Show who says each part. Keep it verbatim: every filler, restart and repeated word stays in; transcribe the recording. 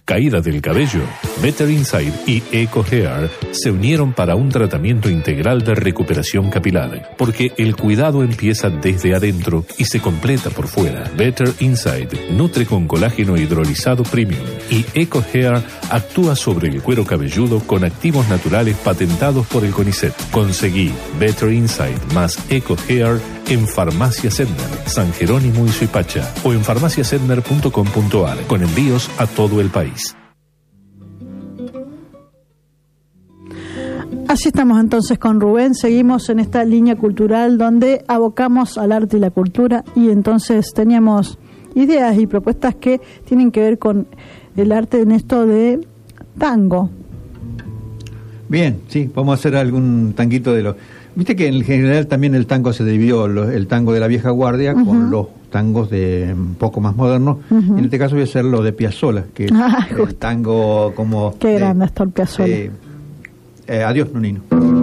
Speaker 1: caída del cabello. Better Inside y Eco Hair se unieron para un tratamiento integral de recuperación capilar, porque el cuidado empieza desde adentro y se completa por fuera. Better Inside nutre con colágeno hidrolizado premium y Eco Hair actúa sobre el cuero cabelludo con activos naturales patentados por el CONICET. Conseguí Better Inside más Eco Hair en Farmacia Sedner, San Jerónimo y Suipacha, o en farmacia sedner punto com punto a r, con envíos a todo el país.
Speaker 2: Así estamos entonces con Rubén, seguimos en esta línea cultural donde abocamos al arte y la cultura, y entonces teníamos ideas y propuestas que tienen que ver con el arte en esto de tango.
Speaker 3: Bien, sí, vamos a hacer algún tanguito de los... Viste que en general también el tango se dividió, el tango de la vieja guardia, uh-huh, con los tangos de un poco más modernos. Uh-huh. En este caso voy a hacer lo de Piazzolla, que es ah, el tango como...
Speaker 2: Qué grande está el Piazzolla.
Speaker 3: Eh, eh, adiós, Nonino.